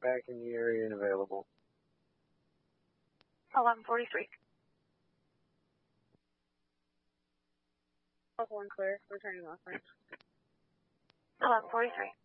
back in the area and available. 1143. One clear, returning last night. 1143.